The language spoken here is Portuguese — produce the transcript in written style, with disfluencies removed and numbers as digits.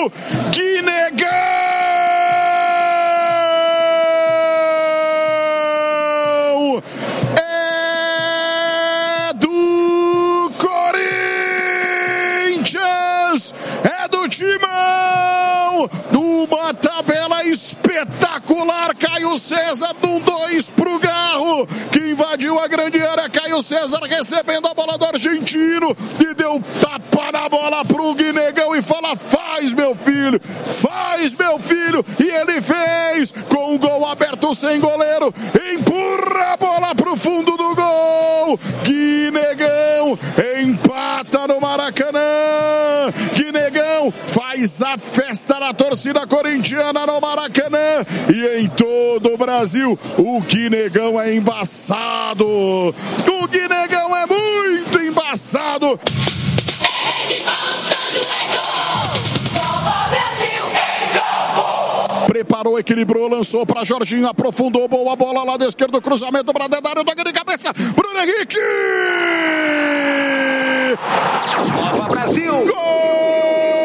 Que negão! É do Corinthians! É do Timão! Numa tabela espetacular, Caio César num 2 pro Garro, que invadiu a grande área. Caio César recebendo a bola do argentino e deu tapa na bola pro Guinegão e fala: faz meu filho, e ele fez, com o gol aberto sem goleiro, empurra a bola pro fundo do gol. Guinegão empata no Maracanã. Guinegão faz a festa na torcida corintiana no Maracanã e em todo o Brasil. O Guinegão é embaçado. O Guinegão é muito embaçado. Preparou, equilibrou, lançou para Jorginho, aprofundou, boa bola, lado esquerdo, cruzamento para dentro da área, toque de cabeça, Bruno Henrique!